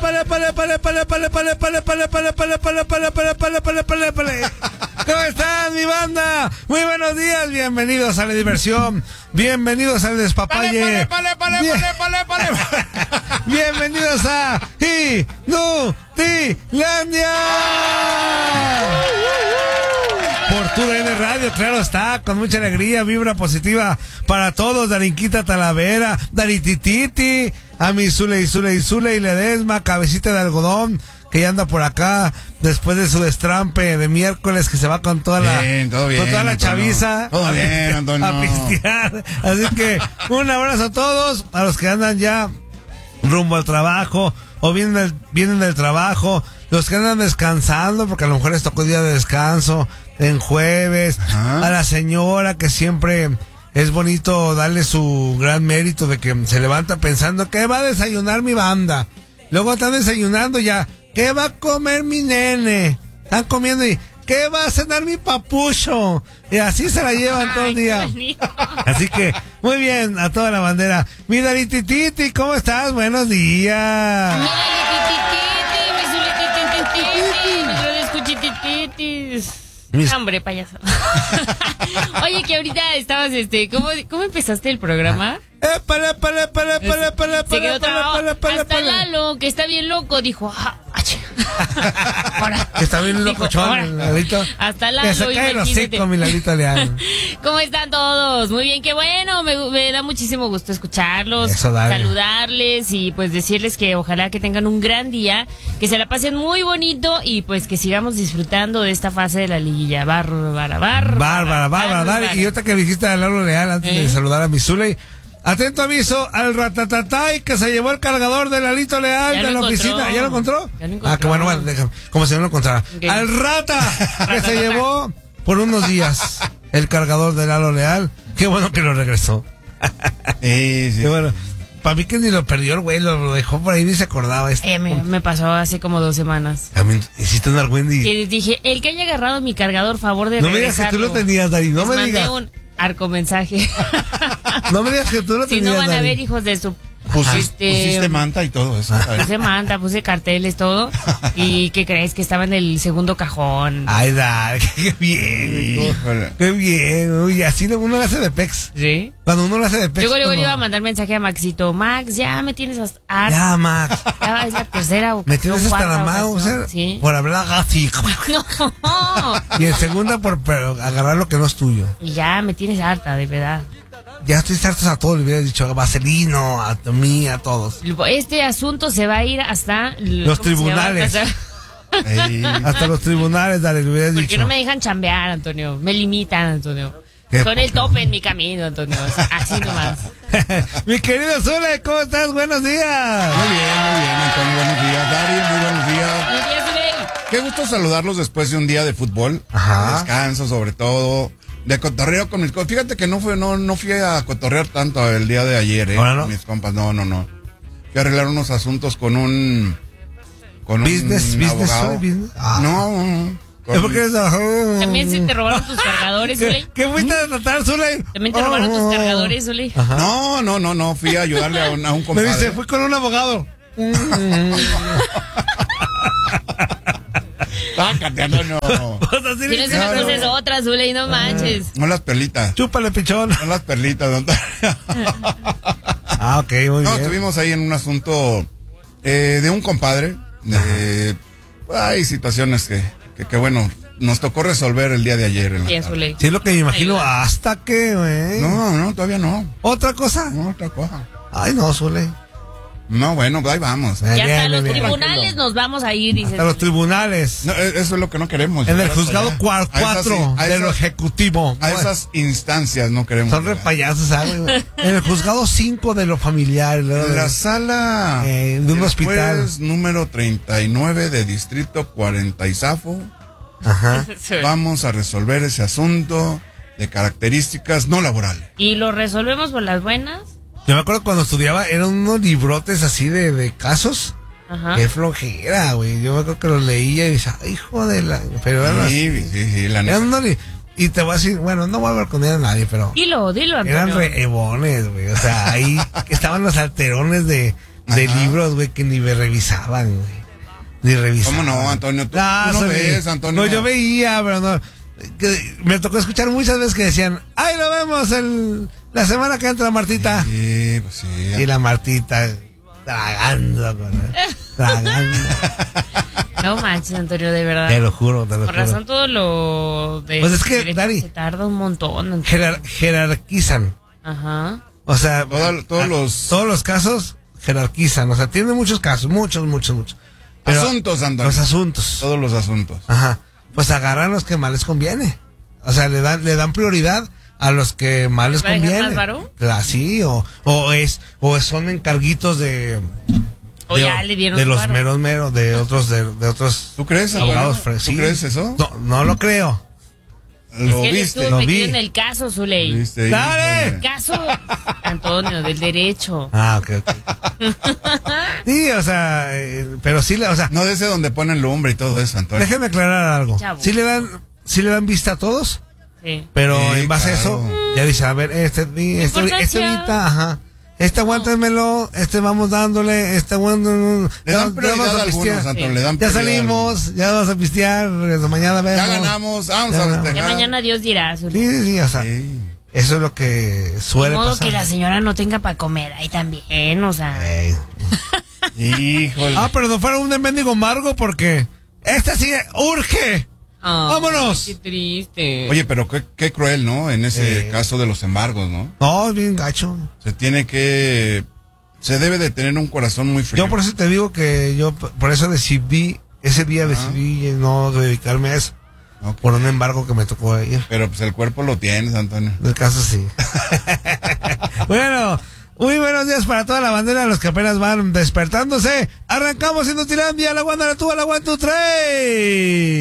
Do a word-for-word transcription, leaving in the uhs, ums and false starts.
¿Cómo están, mi banda? Muy buenos días, bienvenidos a la diversión, bienvenidos al despapalle. Bienvenidos a Inutilandia. Por tu D N Radio, claro está, con mucha alegría, vibra positiva para todos. Darinquita Talavera, Daritititi, a mi Zule y Zule y Zule y Ledesma, cabecita de algodón, que ya anda por acá después de su destrampe de miércoles, que se va con toda la bien, todo bien, con toda la Antonio. chaviza Todo a, bien, Antonio. a pistear. Así que un abrazo a todos, a los que andan ya rumbo al trabajo o vienen del, vienen del trabajo, los que andan descansando porque a lo mejor les tocó día de descanso en jueves. Ajá. A la señora que siempre es bonito darle su gran mérito de que se levanta pensando que va a desayunar mi banda, luego están desayunando ya, ¿qué va a comer mi nene? Están comiendo y ¿qué va a cenar mi papucho? Y así se la llevan todo el día. Así que, muy bien, a toda la bandera. Mi Daritititi, ¿cómo estás? Buenos días. Mi Daritititi, mis hombre, payaso. Oye, que ahorita estabas, este, ¿cómo, cómo empezaste el programa? Eh, para, para, para, para, para, Se quedó trabado. Hasta para. Lalo, que está bien loco, dijo, ah, ahora. Que está bien locochón, Lalito. Hasta Lalo, que se cae los imagínate. cinco, mi Lalito Leal. ¿Cómo están todos? Muy bien, qué bueno, me, me da muchísimo gusto escucharlos, Eso, dale. saludarles y pues decirles que ojalá que tengan un gran día, que se la pasen muy bonito y pues que sigamos disfrutando de esta fase de la liguilla. Bárbara, bárbara. Bárbara, bárbara, dale. Y otra que dijiste a Lalo Leal antes ¿Eh? de saludar a mi Zule. Atento aviso al ratatatay que se llevó el cargador de Lalito Leal de la oficina. ¿Ya lo encontró? Ya lo encontró. Ah, que bueno, bueno, déjame, como si no lo encontrara. Okay. Al rata que se llevó por unos días el cargador de Lalo Leal. Qué bueno que lo regresó. Sí, sí. Qué bueno. Para mí que ni lo perdió el güey, lo, lo dejó por ahí ni se acordaba. Este. Eh, me, me pasó hace como dos semanas. También hiciste un argüendi. Y dije, el que haya agarrado mi cargador, favor de no me digas que tú lo tenías, Dari, no me digas. un arco mensaje. No me digas que tú lo tenías, si no van Dari. a ver, hijos de su... Pusiste, este, pusiste manta y todo eso. Puse manta, puse carteles, todo. ¿Y qué crees? Que estaba en el segundo cajón. Ay, Dari, qué bien. Qué bien. Uy, así uno lo hace de pex. ¿Sí? Cuando uno lo hace de pex. Yo luego como... le iba a mandar mensaje a Maxito. Max, ya me tienes hasta... Ah, ya, Max. Ya es la tercera o me tienes o hasta la mano, ¿sí? Por hablar así. No. Y en segunda por pero, agarrar lo que no es tuyo. Y ya me tienes harta, de verdad. Ya estoy harto a todos, le hubiera dicho a Vaselino, a mí, a todos. Este asunto se va a ir hasta los tribunales. Ey, hasta los tribunales, dale, le hubieras dicho. Porque no me dejan chambear, Antonio. Me limitan, Antonio. Son el tope en mi camino, Antonio. Así nomás. Mi querido Zule, ¿cómo estás? Buenos días. Muy bien, muy bien, Antonio. Buenos días, Dari. Muy buenos días. Buenos días, Zule. Qué gusto saludarlos después de un día de fútbol. Ajá. De descanso, sobre todo. De cotorreo con mis compas. Fíjate que no fui, no, no fui a cotorrear tanto el día de ayer, eh. ¿Ahora no? Mis compas, no, no, no. Fui a arreglar unos asuntos con un. Con business, un business, abogado. business. Ah. No. Es porque es. Oh. También se te robaron tus cargadores, Zule. ¿Qué fuiste a tratar, Zule? También te robaron oh. tus cargadores, Zule. No, no, no, no. Fui a ayudarle a un, a un compadre. Me dice, fui con un abogado. Sácate, no, no. Tienes unas no, cosas no. otras, Zule, y no manches. Son las perlitas. Chúpale, pichón. Son las perlitas, don Ah, ok, muy no, bien. No, estuvimos ahí en un asunto eh, de un compadre. De, hay situaciones que, que, que, bueno, nos tocó resolver el día de ayer. En la Bien, tarde. Zule. Sí, es lo que me imagino. ¿Hasta qué, güey? No, no, todavía no. ¿Otra cosa? No, otra cosa. Ay, no, Zule. No, bueno, ahí vamos. Y hasta Bien, los bien, tribunales tranquilo. nos vamos a ir, dice. A los tribunales. No, eso es lo que no queremos. En el llegar hasta juzgado allá. cuatro A esas- de lo a esas- ejecutivo. A esas instancias no queremos. Son re llegar. payasos, ¿sabes? En el juzgado cinco de lo familiar. ¿no? En la sala Eh, de un del hospital. juez número treinta y nueve de distrito cuarenta y Zafo. Ajá. Vamos a resolver ese asunto de características no laborales. Y lo resolvemos por las buenas. Yo me acuerdo cuando estudiaba, eran unos librotes así de, de casos. Ajá. Qué flojera, güey. Yo me acuerdo que los leía y decía, ay, hijo de la... Pero eran Sí, así. sí, sí, la neta. Eran unos li- Y te voy a decir, bueno, no voy a hablar con ella a nadie, pero... Dilo, dilo, Antonio. Eran re ebones, güey. O sea, ahí estaban los alterones de, de Ajá. libros, güey, que ni me revisaban, güey. Ni revisaban. ¿Cómo no, Antonio? Tú, Ah, tú no soy- ves, Antonio. No, yo veía, pero no. Que me tocó escuchar muchas veces que decían, ¡ay, lo vemos el, la semana que entra, Martita! Sí, pues sí. Y la Martita tragando, con tragando. No manches, Antonio, de verdad. Te lo juro, te lo Por juro. razón todo lo de Pues es que, derecho Dari, se tarda un montón. Antonio. Jerar- jerarquizan. Ajá. O sea, Todo- todos a- los- todos los casos jerarquizan. O sea, tiene muchos casos, muchos, muchos, muchos. Pero Asuntos, Antonio. los asuntos. Todos los asuntos. Ajá. Pues agarran los que más les conviene. O sea, le dan, le dan prioridad a los que más les ¿Va a dejar conviene. más varo? Claro, sí, o, o es, o son encarguitos de, O de, ya le dieron de su los varo. meros meros, de otros, de, de otros ¿Tú crees, Antonio? abogados. fre- ¿Tú sí. crees eso? No, no lo creo. Lo Él viste. estuvo Lo metido vi. en el caso, Zuley. Lo viste ahí, ¡Dale! Antonio. Caso, Antonio, del derecho. Ah, ok, ok. Sí, o sea, eh, pero sí, le- o sea, No de ese donde ponen lumbre y todo eso, Antonio. déjeme aclarar algo. Chavo. Sí le dan, sí le dan vista a todos, Sí. pero Sí, en base a eso, claro. ya dice, a ver, este, este, este Importancia. ahorita, ajá. Este aguántenmelo, este vamos dándole, este aguántenlo. Le dan prioridad a algunos, Antonio. Le dan Ya prioridad a salimos, ya vamos a pistear, regreso mañana algunos. vemos. Ya ganamos, vamos Ya a ganamos. Ya festejar. mañana Dios dirá, Zuley. Sí, sí, sí, o sea, Sí. eso es lo que De suele modo pasar. que la señora no tenga para comer ahí también, o sea. Ey. Híjole. Ah, pero no fuera un mendigo amargo porque este sí urge. Ay, ¡Vámonos! Qué triste. Oye, pero qué, qué cruel, ¿no? En ese Eh. caso de los embargos, ¿no? No, es bien gacho. Se tiene que... Se debe de tener un corazón muy frío. Yo por eso te digo que yo p- por eso decidí, ese día decidí no dedicarme a eso. Ok. Por un embargo que me tocó ir. Pero pues el cuerpo lo tienes, Antonio. Del caso sí. Bueno, muy buenos días para toda la bandera, los que apenas van despertándose. Arrancamos en Nutilandia, la Wanda, la tuba, la one, two, three.